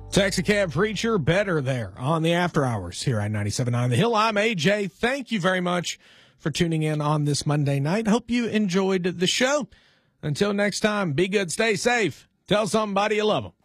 Texicab Preacher, Better there on the After Hours here on 97.9 The Hill. I'm AJ. Thank you very much for tuning in on this Monday night. Hope you enjoyed the show. Until next time, be good, stay safe. Tell somebody you love them.